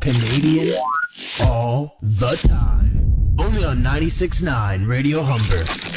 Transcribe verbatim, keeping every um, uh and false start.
Canadian all the time. Only on ninety-six point nine Radio Humber.